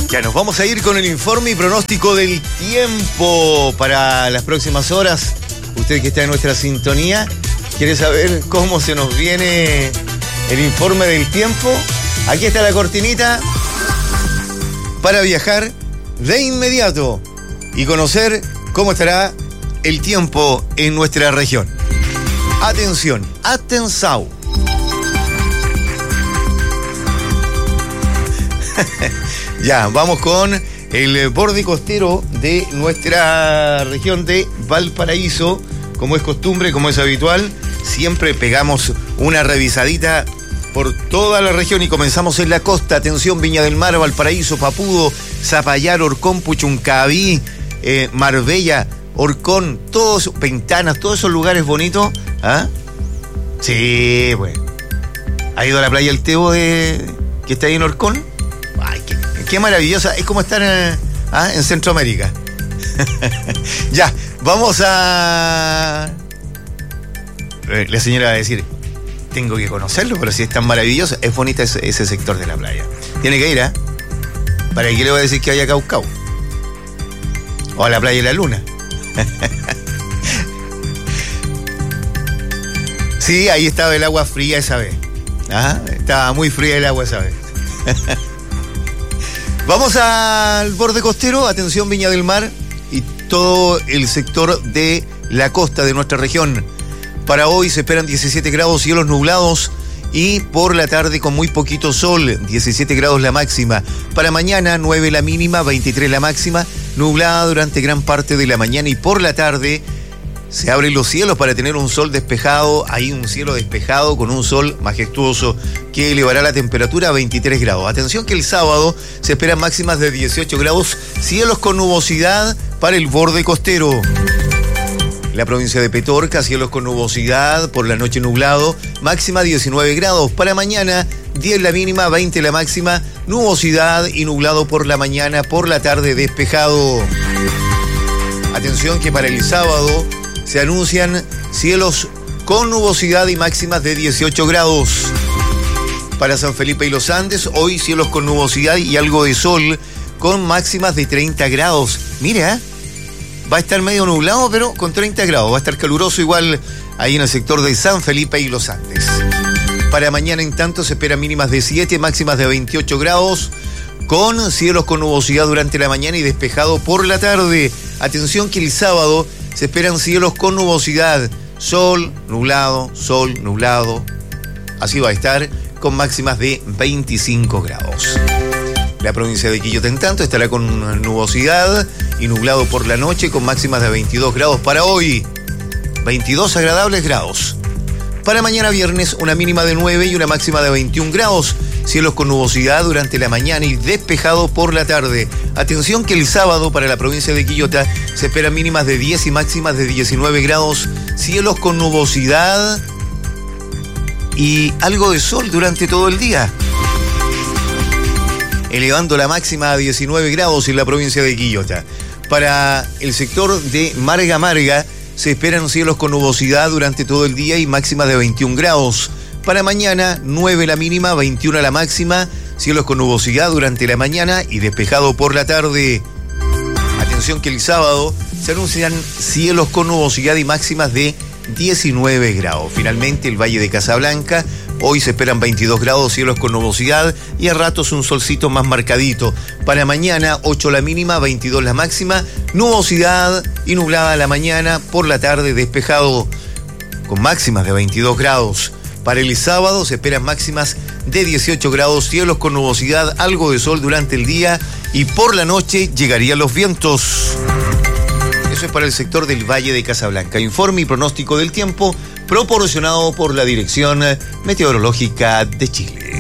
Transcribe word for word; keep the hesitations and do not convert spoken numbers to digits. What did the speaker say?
Ya nos vamos a ir con el informe y pronóstico del tiempo para las próximas horas. Usted que está en nuestra sintonía, ¿quiere saber cómo se nos viene el informe del tiempo? Aquí está la cortinita para viajar de inmediato y conocer cómo estará el tiempo en nuestra región. Atención, atención. Ya, vamos con el borde costero de nuestra región de Valparaíso. Como es costumbre, como es habitual, siempre pegamos una revisadita por toda la región y comenzamos en la costa. Atención, Viña del Mar, Valparaíso, Papudo, Zapallar, Orcón, Puchuncaví, eh, Marbella, Orcón, todos, Ventanas, todos esos lugares bonitos. ¿Ah? Sí, bueno. ¿Ha ido a la playa El Tebo de, que está ahí en Orcón? Ay, qué, qué maravillosa. Es como estar en, ¿ah? en Centroamérica. Ya, vamos a... La señora va a decir, tengo que conocerlo, pero si es tan maravilloso, es bonita ese, ese sector de la playa. Tiene que ir, ¿ah? ¿eh? ¿Para qué le voy a decir que vaya a Caucao? O a la playa de la Luna. Sí, ahí estaba el agua fría esa vez. ¿Ah? Estaba muy fría el agua esa vez. Vamos al borde costero, atención Viña del Mar y todo el sector de la costa de nuestra región. Para hoy se esperan diecisiete grados, cielos nublados y por la tarde con muy poquito sol, diecisiete grados la máxima. Para mañana nueve la mínima, veintitrés la máxima, nublada durante gran parte de la mañana y por la tarde se abren los cielos para tener un sol despejado, hay un cielo despejado con un sol majestuoso que elevará la temperatura a veintitrés grados. Atención que el sábado se esperan máximas de dieciocho grados, cielos con nubosidad para el borde costero. La provincia de Petorca, cielos con nubosidad, por la noche nublado, máxima diecinueve grados. Para mañana, diez la mínima, veinte la máxima, nubosidad y nublado por la mañana, por la tarde despejado. Atención que para el sábado se anuncian cielos con nubosidad y máximas de dieciocho grados. Para San Felipe y los Andes, hoy cielos con nubosidad y algo de sol, con máximas de treinta grados. Mira, va a estar medio nublado, pero con treinta grados. Va a estar caluroso igual ahí en el sector de San Felipe y los Andes. Para mañana, en tanto, se esperan mínimas de siete, máximas de veintiocho grados, con cielos con nubosidad durante la mañana y despejado por la tarde. Atención que el sábado se esperan cielos con nubosidad, sol, nublado, sol, nublado. Así va a estar, con máximas de veinticinco grados. La provincia de Quillota, en tanto, estará con nubosidad y nublado por la noche, con máximas de veintidós grados para hoy. veintidós agradables grados. Para mañana viernes, una mínima de nueve y una máxima de veintiún grados. Cielos con nubosidad durante la mañana y despejado por la tarde. Atención que el sábado para la provincia de Quillota se esperan mínimas de diez y máximas de diecinueve grados. Cielos con nubosidad y algo de sol durante todo el día, elevando la máxima a diecinueve grados en la provincia de Quillota. Para el sector de Marga Marga se esperan cielos con nubosidad durante todo el día y máxima de veintiún grados. Para mañana, nueve la mínima, veintiuno la máxima, cielos con nubosidad durante la mañana y despejado por la tarde. Atención que el sábado se anuncian cielos con nubosidad y máximas de diecinueve grados. Finalmente, el Valle de Casablanca, hoy se esperan veintidós grados, cielos con nubosidad y a ratos un solcito más marcadito. Para mañana, ocho la mínima, veintidós la máxima, nubosidad y nublada la mañana, por la tarde despejado, con máximas de veintidós grados. Para el sábado se esperan máximas de dieciocho grados, cielos con nubosidad, algo de sol durante el día y por la noche llegarían los vientos. Eso es para el sector del Valle de Casablanca. Informe y pronóstico del tiempo proporcionado por la Dirección Meteorológica de Chile.